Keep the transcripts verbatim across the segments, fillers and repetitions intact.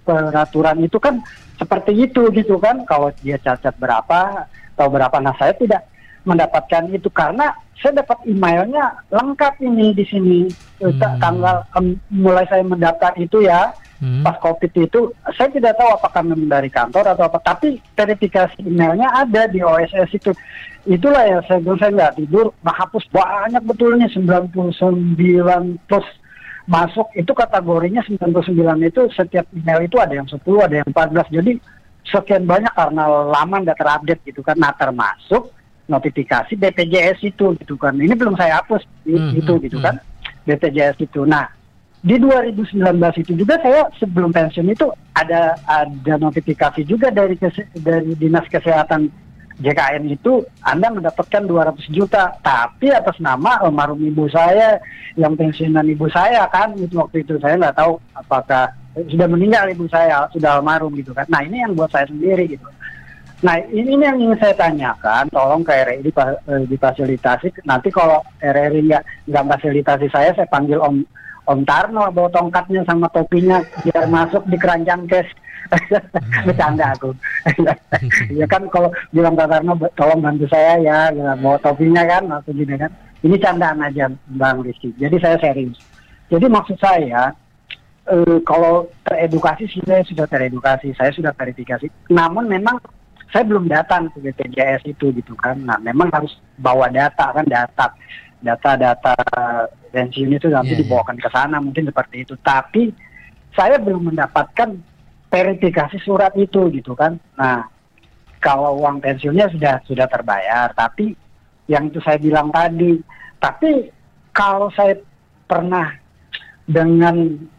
peraturan itu kan seperti itu gitu kan. Kalau dia cacat berapa atau berapa, nah saya tidak mendapatkan itu karena saya dapat emailnya lengkap ini di sini. Hmm. Tanggal um, mulai saya mendaftar itu ya, Hmm. pas COVID itu saya tidak tahu apakah memang dari kantor atau apa, tapi verifikasi emailnya ada di O S S itu. Itulah ya saya bilang, saya nggak tidur menghapus banyak betulnya sembilan puluh sembilan plus masuk itu kategorinya sembilan puluh sembilan, itu setiap email itu ada yang sepuluh, ada yang empat belas, jadi sekian banyak karena lama nggak terupdate gitu kan. Nah termasuk notifikasi B P J S itu gitu kan, ini belum saya hapus Hmm, itu hmm, gitu hmm. kan, B P J S itu. Nah di dua ribu sembilan belas itu juga saya sebelum pensiun itu ada ada notifikasi juga dari kese, dari Dinas Kesehatan J K N itu, Anda mendapatkan dua ratus juta, tapi atas nama almarhum ibu saya yang pensiunan ibu saya kan, itu waktu itu saya nggak tahu apakah sudah meninggal ibu saya, sudah almarhum gitu kan. Nah ini yang buat saya sendiri gitu. Nah ini, ini yang ingin saya tanyakan, tolong ke R R I dipa- eh, difasilitasi. Nanti kalau R R I nggak nggak fasilitasi saya, saya panggil Om Om Tarno bawa tongkatnya sama topinya biar masuk di keranjang cash. Bercanda aku. Ya kan kalau bilang Pak Tarno tolong bantu saya ya, ya bawa topinya kan atau gini kan. Ini candaan aja Bang Rizky. Jadi saya serius. Jadi maksud saya eh, kalau teredukasi sih saya sudah teredukasi, saya sudah verifikasi. Namun memang saya belum datang ke B P J S itu gitu kan. Nah memang harus bawa data kan, data data-data pensiun itu nanti Yeah, dibawakan ke sana mungkin seperti itu. Tapi saya belum mendapatkan verifikasi surat itu gitu kan. Nah kalau uang pensiunnya sudah sudah terbayar, tapi yang itu saya bilang tadi, tapi kalau saya pernah dengan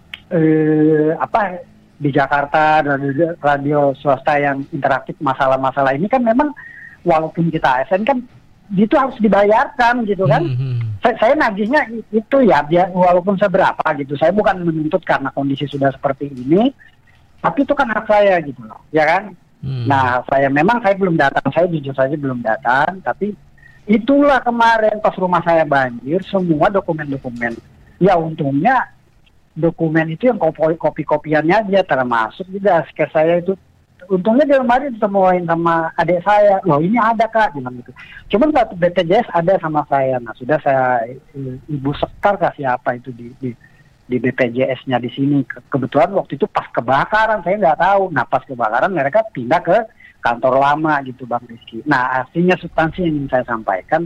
eh, apa di Jakarta radio, radio swasta yang interaktif masalah-masalah ini kan memang walaupun kita A S N kan itu harus dibayarkan gitu kan. Hmm, hmm. Saya, saya nagihnya itu ya biar walaupun seberapa gitu. Saya bukan menuntut karena kondisi sudah seperti ini, tapi itu kan hak saya gitu loh, ya kan. Hmm. Nah saya memang saya belum datang, saya jujur saja belum datang, tapi itulah kemarin pas rumah saya banjir semua dokumen-dokumen. Ya untungnya dokumen itu yang kopi kopi-kopiannya aja, termasuk juga asker saya itu. Untungnya di lemari ditemuin sama adik saya, loh ini ada kak, bilang gitu. Cuman satu B P J S ada sama saya. Nah sudah saya ibu sekar kasih apa itu di, di di B P J S-nya di sini. Ke, kebetulan waktu itu pas kebakaran saya nggak tahu. Nah pas kebakaran mereka pindah ke kantor lama gitu Bang Rizky. Nah artinya substansi yang ingin saya sampaikan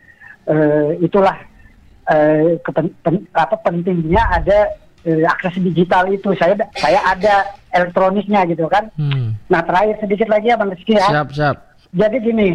eh, itulah eh, kepen, pen, apa pentingnya ada eh, akses digital itu. Saya saya ada elektroniknya gitu kan. Hmm. Nah terakhir sedikit lagi ya Bang Rizky ya. Siap, siap. Jadi gini,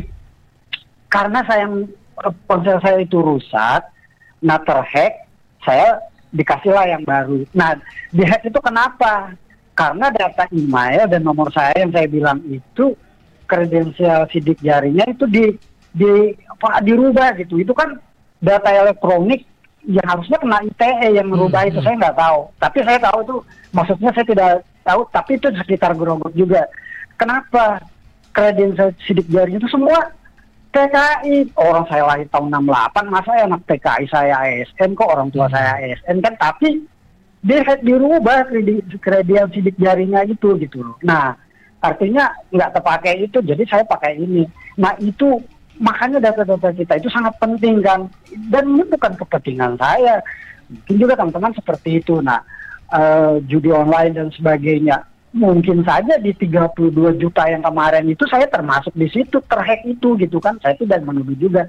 karena saya ponsel saya itu rusak, nah terhack, saya dikasihlah yang baru. Nah dihack itu kenapa? Karena data email dan nomor saya yang saya bilang itu kredensial sidik jarinya itu di di apa dirubah gitu. Itu kan data elektronik yang harusnya kena I T E yang merubah Hmm, itu, hmm. saya nggak tahu. Tapi saya tahu itu, maksudnya saya tidak tahu, tapi itu sekitar Grogol juga. Kenapa? Kredensial sidik jari itu semua T K I. Orang saya lahir tahun enam puluh delapan, masa ya anak T K I saya A S N kok, orang tua saya A S N kan, tapi dia dirubah kredensial sidik jarinya itu gitu loh. Nah, artinya nggak terpakai itu, jadi saya pakai ini. Nah, itu makanya data-data kita itu sangat penting kan, dan ini bukan kepentingan saya, mungkin juga teman-teman seperti itu. Nah uh, judi online dan sebagainya, mungkin saja di tiga puluh dua juta yang kemarin itu saya termasuk di situ, terhack itu gitu kan. Saya tidak menuduh juga,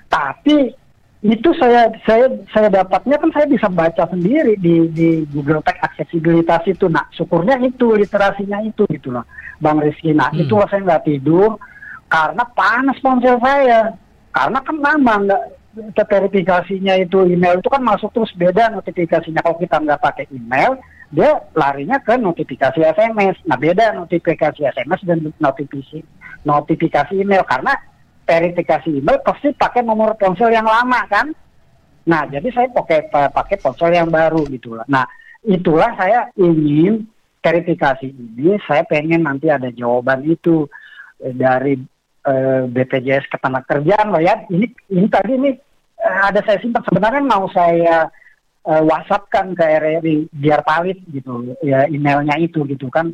tapi itu saya saya saya dapatnya kan saya bisa baca sendiri di di Google Tag aksesibilitas itu. Nah syukurnya itu literasinya itu gitu loh Bang Rizky. Nah Hmm. itulah saya nggak tidur karena panas ponsel saya, karena kan memang nggak verifikasinya itu email itu kan masuk terus beda notifikasinya. Kalau kita nggak pakai email, dia larinya ke notifikasi S M S. Nah beda notifikasi S M S dan notifikasi notifikasi email, karena verifikasi email pasti pakai nomor ponsel yang lama kan. Nah jadi saya pakai pakai ponsel yang baru gitulah. Nah itulah saya ingin verifikasi ini, saya pengen nanti ada jawaban itu dari Uh, B P J S Ketenagakerjaan loh ya. Ini ini tadi ini uh, ada saya simpan, sebenarnya mau saya uh, WhatsApp kan ke R R I biar valid gitu ya emailnya itu gitu kan.